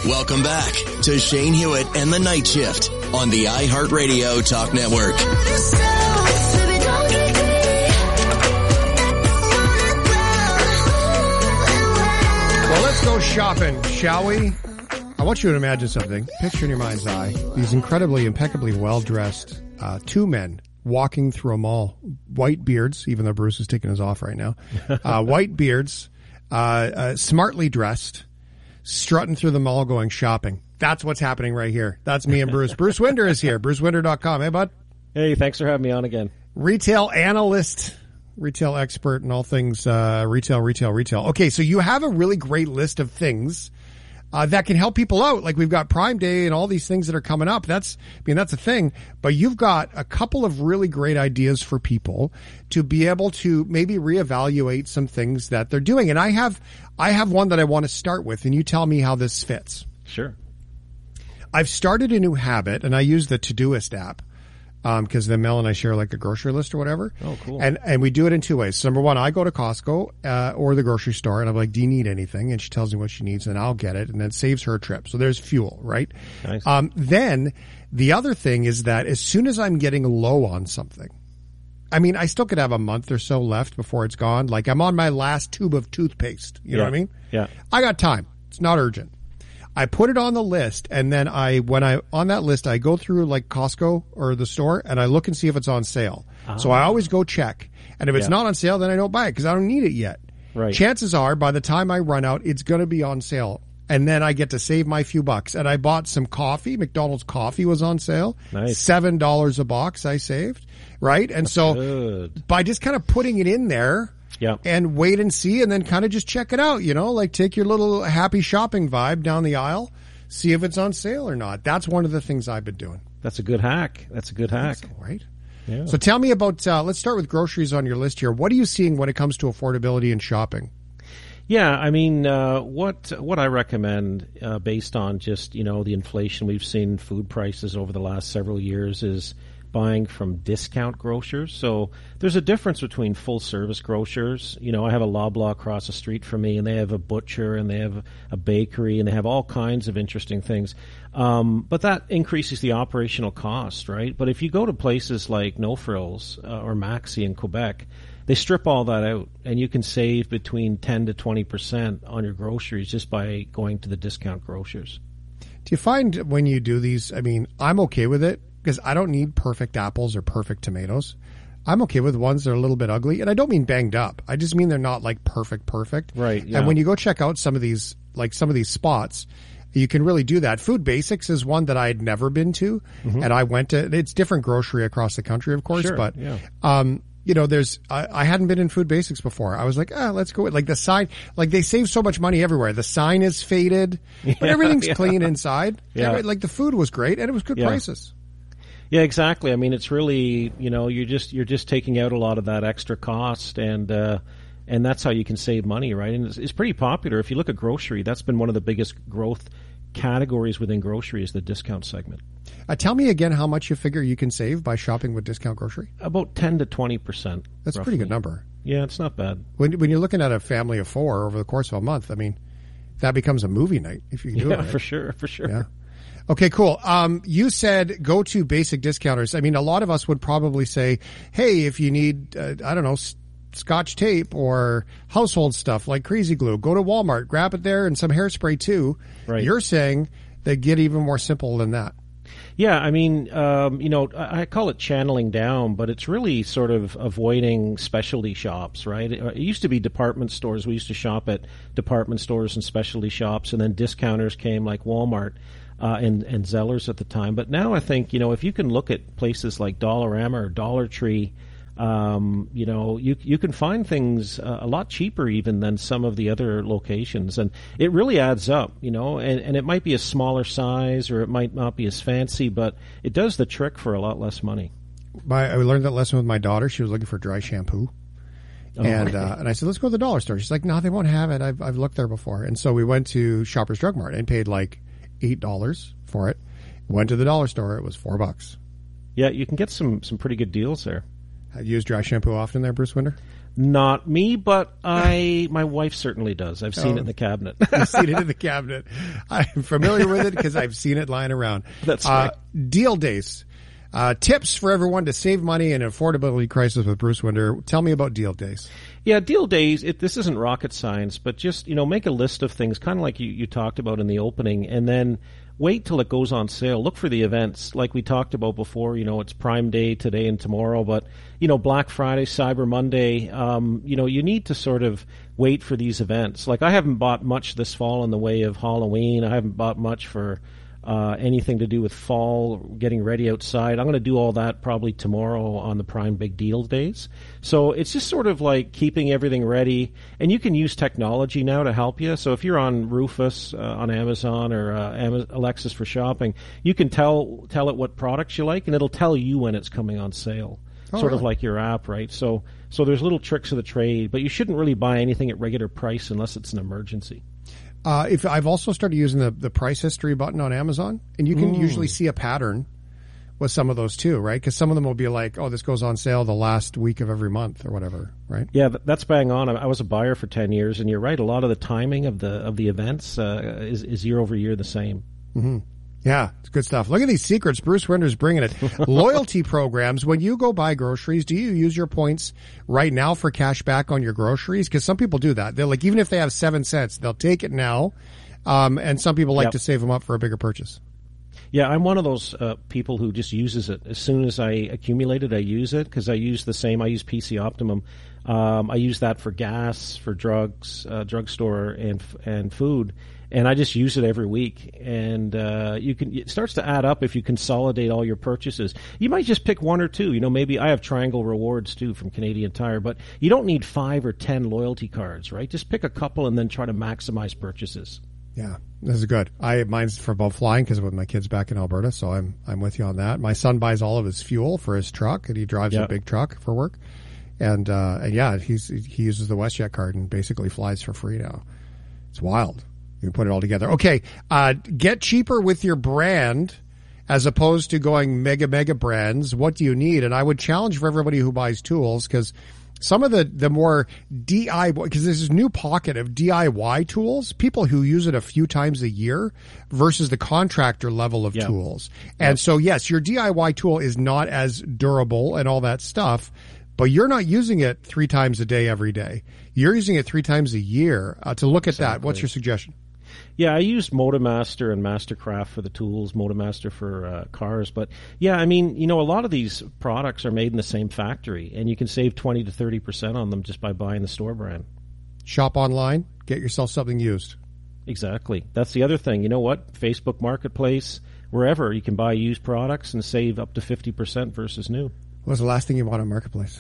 Welcome back to Shane Hewitt and the Night Shift on the iHeartRadio Talk Network. Well, let's go shopping, shall we? I want you to imagine something. Picture in your mind's eye these incredibly, impeccably well-dressed two men walking through a mall. White beards, even though Bruce is taking his off right now. White beards, smartly dressed, strutting through the mall going shopping. That's what's happening right here. That's me and Bruce. Bruce Winder is here. BruceWinder.com. Hey, bud. Hey, thanks for having me on again. Retail analyst, retail expert in all things retail. Okay, so you have a really great list of things that can help people out. Like we've got Prime Day and all these things that are coming up. That's a thing. But you've got a couple of really great ideas for people to be able to maybe reevaluate some things that they're doing. And I have one that I want to start with, and you tell me how this fits. Sure. I've started a new habit, and I use the Todoist app. Because then Mel and I share like a grocery list or whatever. Oh, cool. And we do it in two ways. So number one, I go to Costco, or the grocery store and I'm like, do you need anything? And she tells me what she needs and I'll get it and then saves her a trip. So there's fuel, right? Nice. Then the other thing is that as soon as I'm getting low on something, I mean, I still could have a month or so left before it's gone. Like I'm on my last tube of toothpaste. You know what I mean? Yeah. I got time. It's not urgent. I put it on the list, and then on that list, I go through like Costco or the store, and I look and see if it's on sale. Oh. So I always go check. And if it's not on sale, then I don't buy it because I don't need it yet. Right. Chances are, by the time I run out, it's going to be on sale. And then I get to save my few bucks. And I bought some coffee. McDonald's coffee was on sale. Nice. $7 a box I saved, right? And That's so good. By just kind of putting it in there, yeah, and wait and see, and then kind of just check it out, like take your little happy shopping vibe down the aisle, see if it's on sale or not. That's one of the things I've been doing. That's a good hack. So, right? Yeah. So tell me about, let's start with groceries on your list here. What are you seeing when it comes to affordability and shopping? Yeah, I mean, what I recommend based on just, the inflation we've seen in food prices over the last several years is buying from discount grocers. So there's a difference between full service grocers. I have a Loblaw across the street from me, and they have a butcher and they have a bakery and they have all kinds of interesting things. But that increases the operational cost, right? But if you go to places like No Frills or Maxi in Quebec, they strip all that out, and you can save between 10 to 20% on your groceries just by going to the discount grocers. Do you find when you do these, I mean, I'm okay with it, because I don't need perfect apples or perfect tomatoes. I'm okay with ones that are a little bit ugly. And I don't mean banged up. I just mean they're not like perfect. Right. Yeah. And when you go check out some of these spots, you can really do that. Food Basics is one that I had never been to. Mm-hmm. And I went to, it's different grocery across the country, of course. Sure, but, yeah. I hadn't been in Food Basics before. I was like, let's go. Like the sign, like they save so much money everywhere. The sign is faded, but everything's clean inside. Yeah. Like the food was great and it was good prices. Yeah, exactly. I mean, it's really, you're just taking out a lot of that extra cost, and that's how you can save money, right? And it's pretty popular. If you look at grocery, that's been one of the biggest growth categories within grocery is the discount segment. Tell me again how much you figure you can save by shopping with discount grocery. About 10 to 20%. That's roughly. a pretty good number. Yeah, it's not bad. When you're looking at a family of 4 over the course of a month, I mean, that becomes a movie night if you can do it. Yeah, for sure. Yeah. Okay, cool. You said go to basic discounters. I mean, a lot of us would probably say, hey, if you need, Scotch tape or household stuff like Crazy Glue, go to Walmart, grab it there, and some hairspray too. Right. You're saying they get even more simple than that. Yeah, I mean, I call it channeling down, but it's really sort of avoiding specialty shops, right? It used to be department stores. We used to shop at department stores and specialty shops, and then discounters came like Walmart. And Zellers at the time. But now I think, if you can look at places like Dollarama or Dollar Tree, you can find things a lot cheaper even than some of the other locations. And it really adds up, and it might be a smaller size or it might not be as fancy, but it does the trick for a lot less money. I learned that lesson with my daughter. She was looking for dry shampoo. And I said, let's go to the dollar store. She's like, no, they won't have it. I've looked there before. And so we went to Shoppers Drug Mart and paid like $8 for it. Went to the dollar store. It was $4. Yeah, you can get some pretty good deals there. You use dry shampoo often there, Bruce Winder? Not me, but my wife certainly does. I've seen it in the cabinet. You've seen it in the cabinet. I'm familiar with it because I've seen it lying around. That's right. Deal days. Tips for everyone to save money in an affordability crisis with Bruce Winder. Tell me about deal days. Yeah, deal days, this isn't rocket science, but just, make a list of things, kind of like you talked about in the opening, and then wait till it goes on sale. Look for the events like we talked about before. It's Prime Day today and tomorrow, but, Black Friday, Cyber Monday, you need to sort of wait for these events. Like I haven't bought much this fall in the way of Halloween. I haven't bought much for anything to do with fall, getting ready outside. I'm going to do all that probably tomorrow on the Prime Big Deal days. So it's just sort of like keeping everything ready, and you can use technology now to help you. So if you're on Rufus on Amazon or Alexis for shopping, you can tell it what products you like, and it'll tell you when it's coming on sale. Sort of like your app, right? So there's little tricks of the trade, but you shouldn't really buy anything at regular price unless it's an emergency. If I've also started using the price history button on Amazon, and you can usually see a pattern with some of those too, right? Because some of them will be like, oh, this goes on sale the last week of every month or whatever, right? Yeah, that's bang on. I was a buyer for 10 years, and you're right. A lot of the timing of the events is year over year the same. Mm-hmm. Yeah, it's good stuff. Look at these secrets. Bruce Winder's bringing it. Loyalty programs. When you go buy groceries, do you use your points right now for cash back on your groceries? Because some people do that. They're like, even if they have 7 cents, they'll take it now. And some people like to save them up for a bigger purchase. Yeah, I'm one of those people who just uses it. As soon as I accumulate it, I use it because I use the same. I use PC Optimum. I use that for gas, for drugs, drugstore, and food. And I just use it every week, and it starts to add up if you consolidate all your purchases. You might just pick one or two. Maybe I have Triangle Rewards too from Canadian Tire, but you don't need 5 or 10 loyalty cards, right? Just pick a couple and then try to maximize purchases. Yeah, this is good. Mine's for both flying because with my kids back in Alberta, so I'm with you on that. My son buys all of his fuel for his truck, and he drives a big truck for work, and yeah, he uses the WestJet card and basically flies for free now. It's wild. You put it all together. Okay, get cheaper with your brand as opposed to going mega brands. What do you need? And I would challenge for everybody who buys tools, because some of the more DIY, because there's this new pocket of DIY tools, people who use it a few times a year versus the contractor level of tools. And so, yes, your DIY tool is not as durable and all that stuff, but you're not using it 3 times a day every day. You're using it 3 times a year. To look at that, what's your suggestion? Yeah, I used Motomaster and Mastercraft for the tools, Motomaster for cars. But yeah, I mean, a lot of these products are made in the same factory, and you can save 20 to 30% on them just by buying the store brand. Shop online, get yourself something used. Exactly. That's the other thing. You know what? Facebook Marketplace, wherever, you can buy used products and save up to 50% versus new. What was the last thing you bought on Marketplace?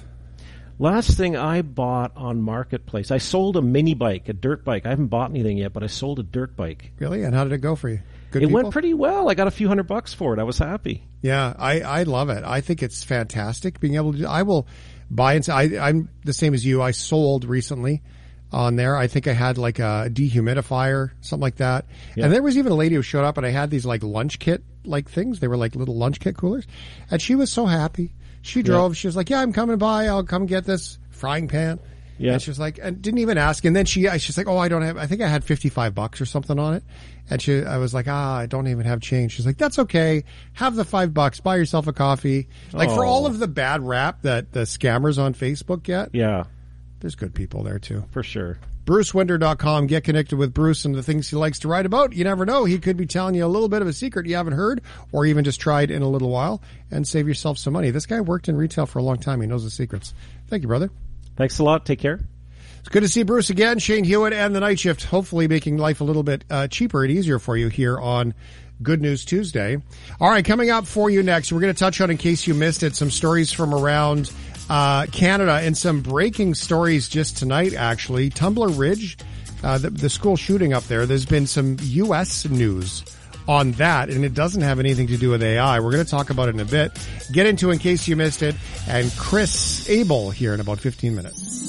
Last thing I bought on Marketplace, I sold a mini bike, a dirt bike. I haven't bought anything yet, but I sold a dirt bike. Really? And how did it go for you? Good It people? went pretty well. I got a few $100 for it. I was happy. Yeah, I love it. I think it's fantastic being able to do. I will buy and I'm the same as you. I sold recently on there. I think I had like a dehumidifier, something like that. Yeah. And there was even a lady who showed up, and I had these like lunch kit like things. They were like little lunch kit coolers, and she was so happy. She drove. Yeah. She was like, "Yeah, I'm coming by. I'll come get this frying pan." Yeah. And she was like, and didn't even ask. And then she's like, "Oh, I don't have. I think I had $55 or something on it." And I was like, I don't even have change. She's like, "That's okay. Have the $5. Buy yourself a coffee." Like for all of the bad rap that the scammers on Facebook get. Yeah. There's good people there too. For sure. BruceWinder.com. Get connected with Bruce and the things he likes to write about. You never know. He could be telling you a little bit of a secret you haven't heard or even just tried in a little while and save yourself some money. This guy worked in retail for a long time. He knows the secrets. Thank you, brother. Thanks a lot. Take care. It's good to see Bruce again. Shane Hewitt and the Night Shift, hopefully making life a little bit cheaper and easier for you here on Good News Tuesday. All right, coming up for you next, we're going to touch on, in case you missed it, some stories from around Canada and some breaking stories just tonight, actually. Tumbler Ridge, the school shooting up there, there's been some U.S. news on that, and it doesn't have anything to do with AI. We're going to talk about it in a bit. Get into In Case You Missed It, and Chris Abel here in about 15 minutes.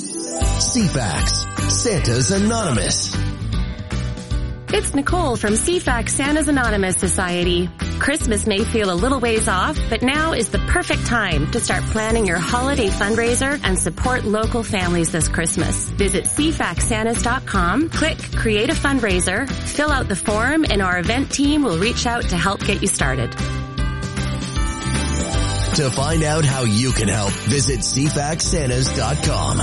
CFAX, Santa's Anonymous. It's Nicole from CFAX Santa's Anonymous Society. Christmas may feel a little ways off, but now is the perfect time to start planning your holiday fundraiser and support local families this Christmas. Visit CFACSantas.com, click Create a Fundraiser, fill out the form, and our event team will reach out to help get you started. To find out how you can help, visit CFACSantas.com.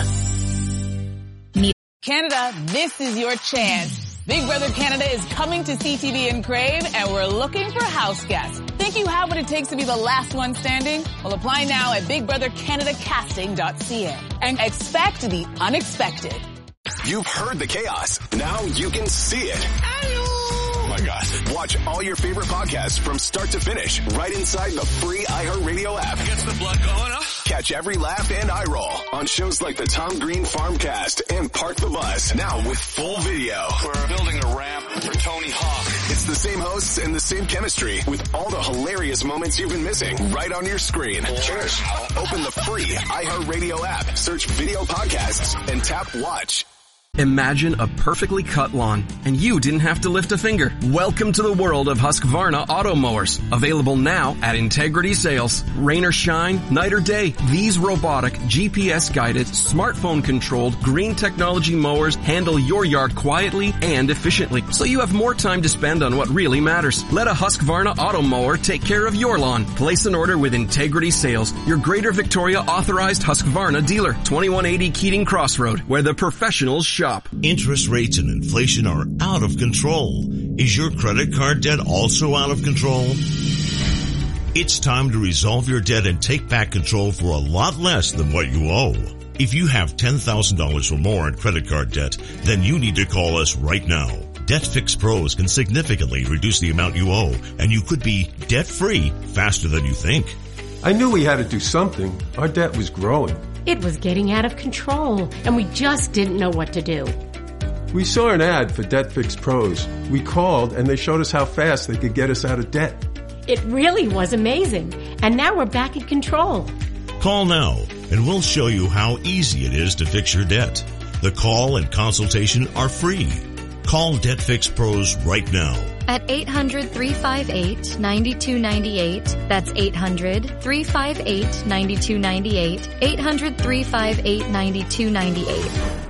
Canada, this is your chance. Big Brother Canada is coming to CTV and Crave, and we're looking for house guests. Think you have what it takes to be the last one standing? Well, apply now at BigBrotherCanadaCasting.ca and expect the unexpected. You've heard the chaos. Now you can see it. Oh my God. Watch all your favorite podcasts from start to finish right inside the free iHeartRadio app. Gets the blood going, huh? Catch every laugh and eye roll on shows like the Tom Green Farmcast and Park the Bus. Now with full video. We're building a ramp for Tony Hawk. It's the same hosts and the same chemistry with all the hilarious moments you've been missing right on your screen. Cheers. Open the free iHeartRadio app, search video podcasts, and tap watch. Imagine a perfectly cut lawn, and you didn't have to lift a finger. Welcome to the world of Husqvarna auto mowers. Available now at Integrity Sales. Rain or shine, night or day, these robotic, GPS-guided, smartphone-controlled, green technology mowers handle your yard quietly and efficiently, so you have more time to spend on what really matters. Let a Husqvarna auto mower take care of your lawn. Place an order with Integrity Sales, your Greater Victoria authorized Husqvarna dealer. 2180 Keating Crossroad, where the professionals shop. Interest rates and inflation are out of control. Is your credit card debt also out of control? It's time to resolve your debt and take back control for a lot less than what you owe. If you have $10,000 or more in credit card debt, then you need to call us right now. Debt Fix Pros can significantly reduce the amount you owe, and you could be debt-free faster than you think. I knew we had to do something. Our debt was growing. It was getting out of control, and we just didn't know what to do. We saw an ad for Debt Fix Pros. We called, and they showed us how fast they could get us out of debt. It really was amazing, and now we're back in control. Call now, and we'll show you how easy it is to fix your debt. The call and consultation are free. Call Debt Fix Pros right now. At 800-358-9298. That's 800-358-9298. 800-358-9298.